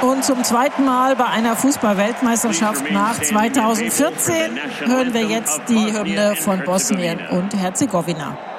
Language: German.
Und zum zweiten Mal bei einer Fußball-Weltmeisterschaft nach 2014 hören wir jetzt die Hymne von Bosnien und Herzegowina.